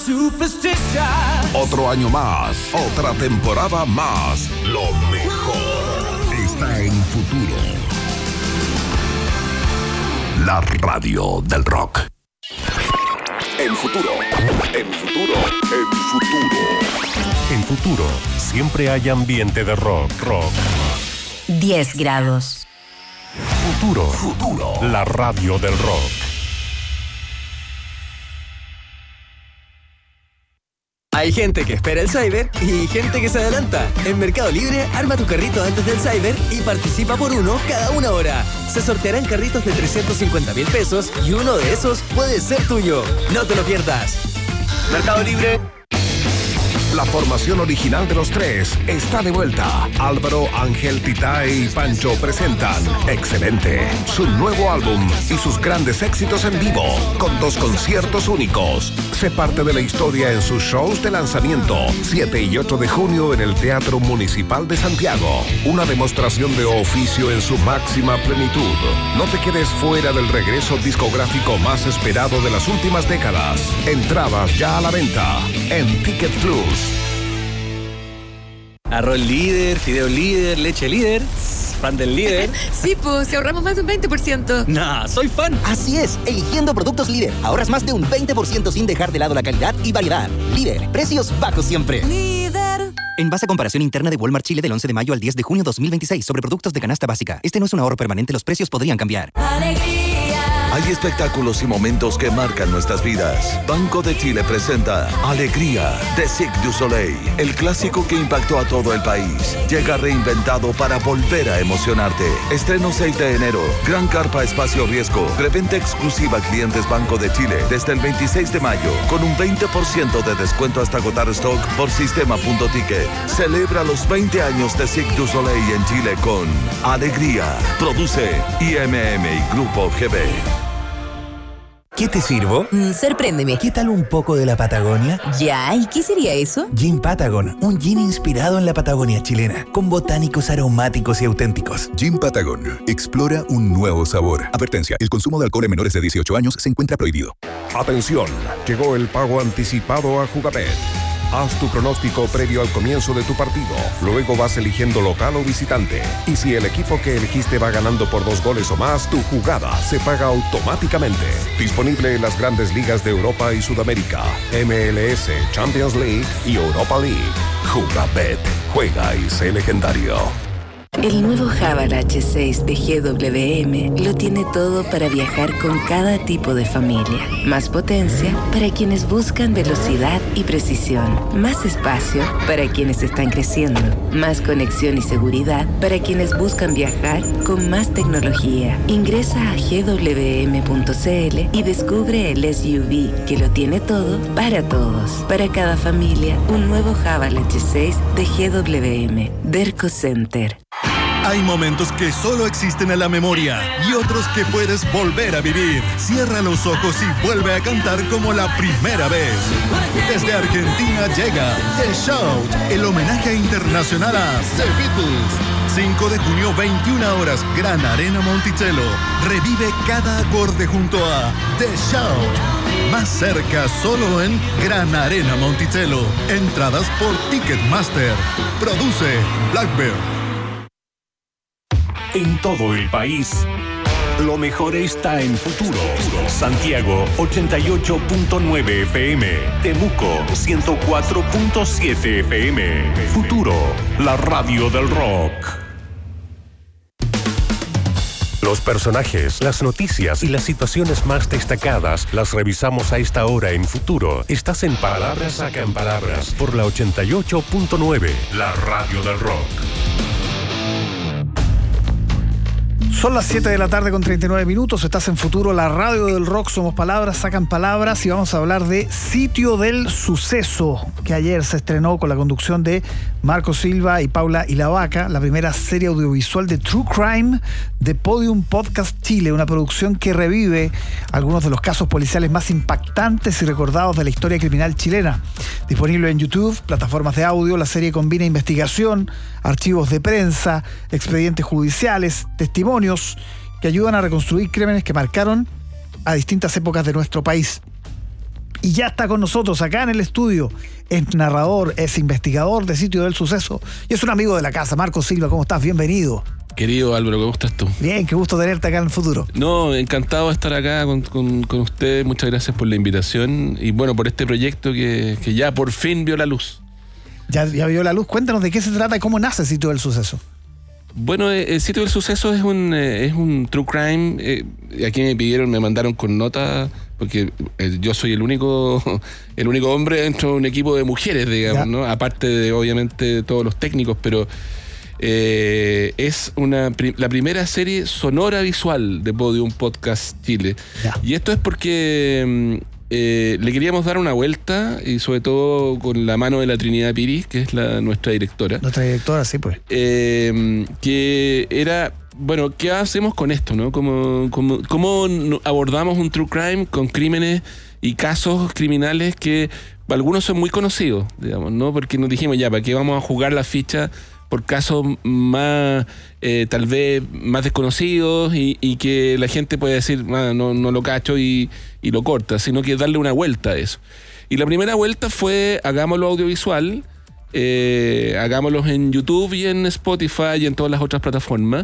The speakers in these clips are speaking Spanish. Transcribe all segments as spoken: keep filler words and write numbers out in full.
Otro año más, otra temporada más. Lo mejor está en Futuro. La radio del rock. En Futuro, en Futuro, en Futuro. En Futuro, siempre hay ambiente de rock, rock. diez grados. Futuro, Futuro, la radio del rock. Hay gente que espera el Cyber y gente que se adelanta. En Mercado Libre, arma tu carrito antes del Cyber y participa por uno cada una hora. Se sortearán carritos de trescientos cincuenta mil pesos y uno de esos puede ser tuyo. No te lo pierdas. Mercado Libre. La formación original de los tres está de vuelta. Álvaro, Ángel, Tita y Pancho presentan Excelente, su nuevo álbum y sus grandes éxitos en vivo, con dos conciertos únicos. Sé parte de la historia en sus shows de lanzamiento, siete y ocho de junio en el Teatro Municipal de Santiago. Una demostración de oficio en su máxima plenitud. No te quedes fuera del regreso discográfico más esperado de las últimas décadas. Entradas ya a la venta en Ticket Plus. Arroz líder, fideo líder, leche líder. ¿Fan del líder? Sí, pues, si ahorramos más de un veinte por ciento. Nah, soy fan. Así es, eligiendo productos líder, ahorras más de un veinte por ciento sin dejar de lado la calidad y variedad. Líder, precios bajos siempre. Líder. En base a comparación interna de Walmart Chile del once de mayo al diez de junio dos mil veintiséis sobre productos de canasta básica. Este no es un ahorro permanente, los precios podrían cambiar. Alegría. Hay espectáculos y momentos que marcan nuestras vidas. Banco de Chile presenta Alegría de Cirque du Soleil, el clásico que impactó a todo el país. Llega reinventado para volver a emocionarte. Estreno seis de enero. Gran carpa espacio riesgo. Preventa exclusiva a clientes Banco de Chile desde el veintiséis de mayo con un veinte por ciento de descuento hasta agotar stock por sistema punto ticket. Celebra los veinte años de Cirque du Soleil en Chile con Alegría. Produce I M M y Grupo G B. ¿Qué te sirvo? Mm, sorpréndeme. ¿Qué tal un poco de la Patagonia? Ya, ¿y qué sería eso? Gin Patagon, un gin inspirado en la Patagonia chilena, con botánicos aromáticos y auténticos. Gin Patagon, explora un nuevo sabor. Advertencia, el consumo de alcohol en menores de dieciocho años se encuentra prohibido. Atención, llegó el pago anticipado a Jugabet. Haz tu pronóstico previo al comienzo de tu partido. Luego vas eligiendo local o visitante. Y si el equipo que elegiste va ganando por dos goles o más, tu jugada se paga automáticamente. Disponible en las grandes ligas de Europa y Sudamérica, M L S, Champions League y Europa League. Jugabet. Juega y sé legendario. El nuevo Haval H seis de G W M lo tiene todo para viajar con cada tipo de familia. Más potencia para quienes buscan velocidad y precisión. Más espacio para quienes están creciendo. Más conexión y seguridad para quienes buscan viajar con más tecnología. Ingresa a G W M punto C L y descubre el S U V que lo tiene todo para todos. Para cada familia, un nuevo Haval H seis de G W M. Derco Center. Hay momentos que solo existen en la memoria y otros que puedes volver a vivir. Cierra los ojos y vuelve a cantar como la primera vez. Desde Argentina llega The Shout, el homenaje internacional a The Beatles. cinco de junio, veintiuna horas, Gran Arena Monticello. Revive cada acorde junto a The Shout. Más cerca solo en Gran Arena Monticello. Entradas por Ticketmaster. Produce Blackbird. En todo el país, lo mejor está en Futuro. Santiago ochenta y ocho punto nueve F M, Temuco ciento cuatro punto siete F M. Futuro, la radio del rock. Los personajes, las noticias y las situaciones más destacadas las revisamos a esta hora en Futuro. Estás en Palabras Sacan Palabras por la ochenta y ocho punto nueve, la radio del rock. Son las siete de la tarde con treinta y nueve minutos. Estás en Futuro, la radio del rock. Somos Palabras Sacan Palabras y vamos a hablar de Sitio del Suceso, que ayer se estrenó con la conducción de Marco Silva y Paula Ilavaca, la primera serie audiovisual de True Crime de Podium Podcast Chile, una producción que revive algunos de los casos policiales más impactantes y recordados de la historia criminal chilena. Disponible en YouTube, plataformas de audio, la serie combina investigación, archivos de prensa, expedientes judiciales, testimonios que ayudan a reconstruir crímenes que marcaron a distintas épocas de nuestro país. Y ya está con nosotros acá en el estudio. Es narrador, es investigador de Sitio del Suceso y es un amigo de la casa. Marco Silva, ¿cómo estás? Bienvenido. Querido Álvaro, ¿cómo estás tú? Bien, qué gusto tenerte acá en el futuro. No, encantado de estar acá con, con, con ustedes. Muchas gracias por la invitación y bueno, por este proyecto que, que ya por fin vio la luz. Ya, ya vio la luz. Cuéntanos de qué se trata y cómo nace Sitio del Suceso. Bueno, el Sitio del Suceso es un, es un true crime. Eh, aquí me pidieron, me mandaron con nota, porque eh, yo soy el único el único hombre dentro de un equipo de mujeres, digamos, ¿no? Aparte de, obviamente, todos los técnicos, pero eh, es una la primera serie sonora visual de Podium Podcast Chile. Ya. Y esto es porque eh, le queríamos dar una vuelta, y sobre todo con la mano de la Trinidad Piris, que es la nuestra directora. Nuestra directora, sí, pues. Eh, que era, bueno, ¿qué hacemos con esto, no? ¿Cómo, cómo, cómo abordamos un true crime con crímenes y casos criminales que algunos son muy conocidos, digamos, ¿no? Porque nos dijimos, ya, ¿para qué vamos a jugar la ficha por casos más, eh, tal vez, más desconocidos y, y que la gente puede decir, ah, no, no lo cacho y, y lo corta, sino que darle una vuelta a eso. Y la primera vuelta fue, hagámoslo audiovisual, eh, hagámoslo en YouTube y en Spotify y en todas las otras plataformas.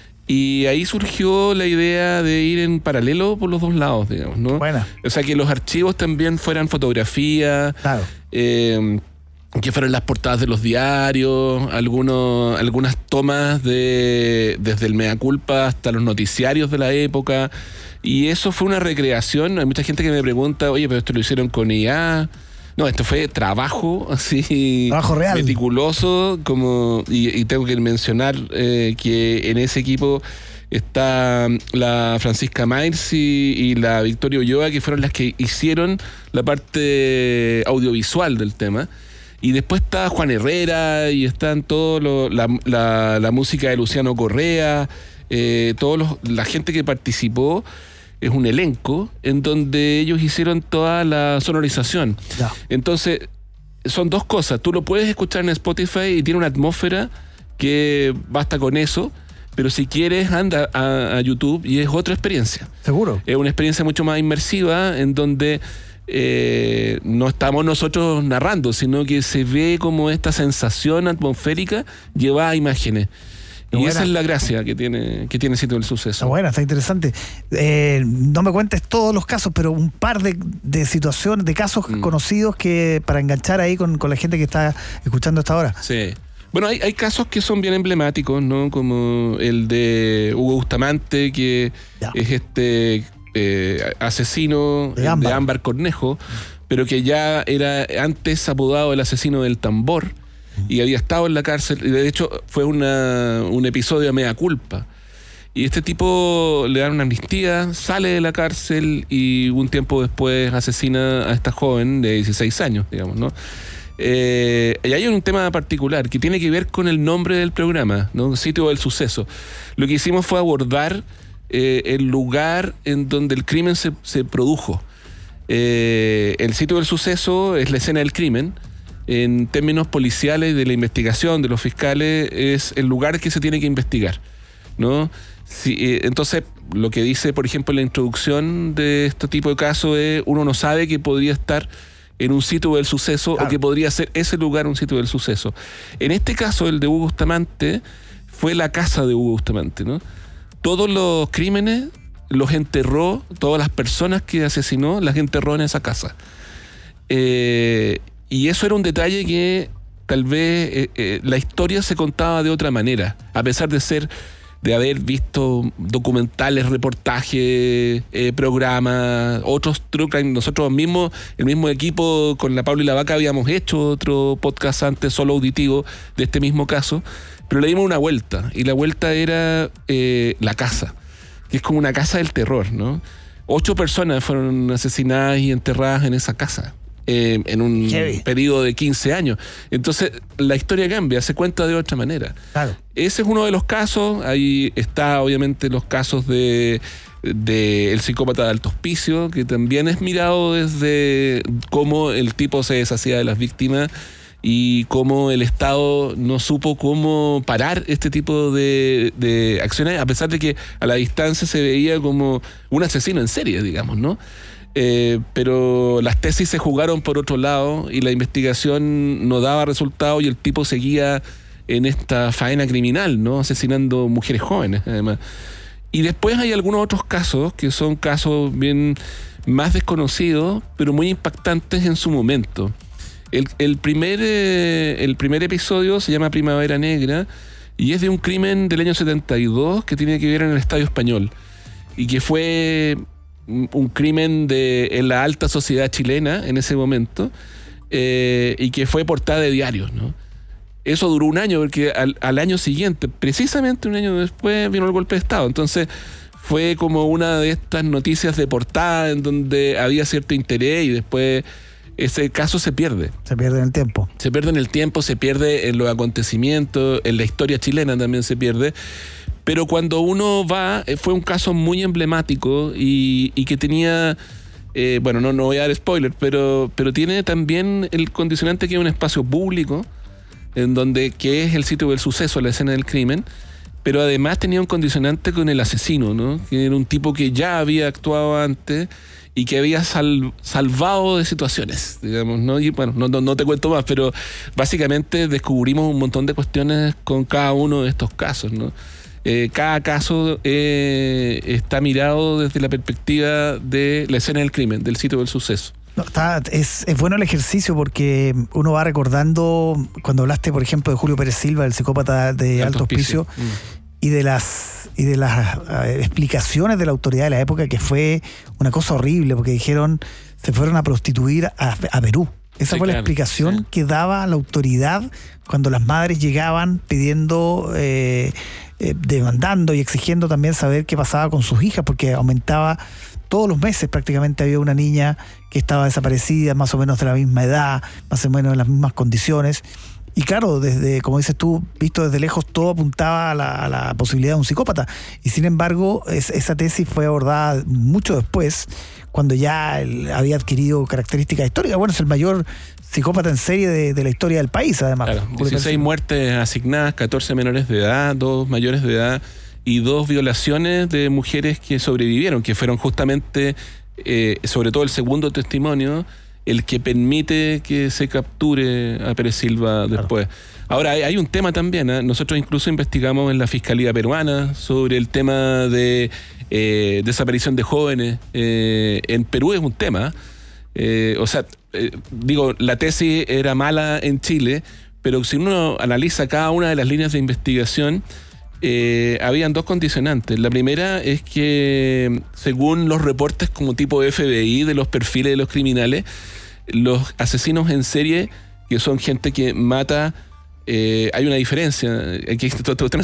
Y ahí surgió la idea de ir en paralelo por los dos lados, digamos, ¿no? Buena. O sea, que los archivos también fueran fotografía, claro. eh, que fueron las portadas de los diarios, algunos, algunas tomas de desde el Mea Culpa hasta los noticiarios de la época, y eso fue una recreación. Hay mucha gente que me pregunta, oye, pero esto lo hicieron con I A. No, esto fue trabajo, así, trabajo real, meticuloso, como, y, y tengo que mencionar eh, que en ese equipo está la Francisca Myers y, y la Victoria Ulloa, que fueron las que hicieron la parte audiovisual del tema. Y después está Juan Herrera y están todo lo, la, la, la música de Luciano Correa, eh, todos los, la gente que participó. Es un elenco en donde ellos hicieron toda la sonorización. Ya. Entonces, son dos cosas. Tú lo puedes escuchar en Spotify y tiene una atmósfera que basta con eso, pero si quieres, anda a, a YouTube y es otra experiencia. Seguro. Es una experiencia mucho más inmersiva en donde eh, no estamos nosotros narrando, sino que se ve como esta sensación atmosférica llevada a imágenes. Y buena. Esa es la gracia que tiene que tiene Sitio del Suceso. Está buena, está interesante. Eh, no me cuentes todos los casos, pero un par de, de situaciones, de casos mm. conocidos que para enganchar ahí con, con la gente que está escuchando hasta ahora. Sí. Bueno, hay, hay casos que son bien emblemáticos, ¿no? Como el de Hugo Bustamante, que ya. es este eh, asesino de Ámbar. de Ámbar Cornejo, pero que ya era antes apodado el asesino del tambor. Y había estado en la cárcel, y de hecho fue una, un episodio de Mea Culpa. Y este tipo le dan una amnistía, sale de la cárcel y un tiempo después asesina a esta joven de dieciséis años, digamos, ¿no? Eh, y hay un tema particular que tiene que ver con el nombre del programa, ¿no? Sitio del Suceso. Lo que hicimos fue abordar eh, el lugar en donde el crimen se, se produjo. Eh, el Sitio del Suceso es la escena del crimen. En términos policiales de la investigación de los fiscales, es el lugar que se tiene que investigar, ¿no? Si, eh, entonces, lo que dice, por ejemplo, la introducción de este tipo de casos es: uno no sabe que podría estar en un sitio del suceso, claro, o que podría ser ese lugar un sitio del suceso. En este caso, el de Hugo Bustamante, fue la casa de Hugo Bustamante, ¿no? Todos los crímenes los enterró, todas las personas que asesinó las enterró en esa casa. Eh... Y eso era un detalle que tal vez eh, eh, la historia se contaba de otra manera, a pesar de ser, de haber visto documentales, reportajes, eh, programas, otros true crime. Nosotros mismos, el mismo equipo con la Paula y la Vaca, habíamos hecho otro podcast antes, solo auditivo, de este mismo caso, pero le dimos una vuelta, y la vuelta era eh, la casa, que es como una casa del terror, ¿no? Ocho personas fueron asesinadas y enterradas en esa casa. Eh, en un Heavy. periodo de quince años. Entonces la historia cambia, se cuenta de otra manera. Claro. Ese es uno de los casos. Ahí está obviamente los casos de, de El psicópata de alto hospicio, que también es mirado desde cómo el tipo se deshacía de las víctimas y cómo el Estado no supo cómo parar este tipo de, de acciones, a pesar de que a la distancia se veía como un asesino en serie, digamos, ¿no? Eh, pero las tesis se jugaron por otro lado y la investigación no daba resultados y el tipo seguía en esta faena criminal, ¿no? Asesinando mujeres jóvenes, además. Y después hay algunos otros casos que son casos bien más desconocidos, pero muy impactantes en su momento. El, el, primer, eh, el primer episodio se llama Primavera Negra y es de un crimen del año setenta y dos que tiene que ver en el Estadio Español y que fue un crimen de, en la alta sociedad chilena en ese momento, eh, y que fue portada de diarios, ¿no? Eso duró un año porque al, al año siguiente, precisamente un año después, vino el golpe de Estado. Entonces fue como una de estas noticias de portada en donde había cierto interés y después ese caso se pierde. Se pierde en el tiempo. Se pierde en el tiempo, se pierde en los acontecimientos, en la historia chilena también se pierde. Pero cuando uno va, fue un caso muy emblemático y, y que tenía, eh, bueno, no, no voy a dar spoiler, pero, pero tiene también el condicionante que es un espacio público, en donde, que es el sitio del suceso, la escena del crimen, pero además tenía un condicionante con el asesino, ¿no? Que era un tipo que ya había actuado antes y que había sal, salvado de situaciones, digamos, ¿no? Y bueno, no, no, no te cuento más, pero básicamente descubrimos un montón de cuestiones con cada uno de estos casos, ¿no? Eh, cada caso eh, está mirado desde la perspectiva de la escena del crimen, del sitio del suceso. No, está, es, es bueno el ejercicio porque uno va recordando cuando hablaste, por ejemplo, de Julio Pérez Silva, el psicópata de alto hospicio, mm. y de las y de las uh, explicaciones de la autoridad de la época, que fue una cosa horrible, porque dijeron se fueron a prostituir a, a Perú. Esa sí, fue la claro, explicación sí. que daba la autoridad cuando las madres llegaban pidiendo, eh, eh, demandando y exigiendo también saber qué pasaba con sus hijas, porque aumentaba todos los meses, prácticamente había una niña que estaba desaparecida, más o menos de la misma edad, más o menos en las mismas condiciones. Y claro, desde, como dices tú, visto desde lejos, todo apuntaba a la, a la posibilidad de un psicópata. Y sin embargo, es, esa tesis fue abordada mucho después, cuando ya él había adquirido características históricas. Bueno, es el mayor psicópata en serie de, de la historia del país, además. Claro, dieciséis muertes asignadas, catorce menores de edad, dos mayores de edad y dos violaciones de mujeres que sobrevivieron, que fueron justamente, eh, sobre todo el segundo testimonio, el que permite que se capture a Pérez Silva después. Claro. Ahora, hay, hay un tema también, ¿eh? Nosotros incluso investigamos en la Fiscalía Peruana sobre el tema de eh, desaparición de jóvenes. Eh, en Perú es un tema. Eh, o sea, eh, digo, la tesis era mala en Chile, pero si uno analiza cada una de las líneas de investigación, Eh, habían dos condicionantes. La primera es que, según los reportes como tipo F B I de los perfiles de los criminales, los asesinos en serie, que son gente que mata, eh, hay una diferencia. Aquí,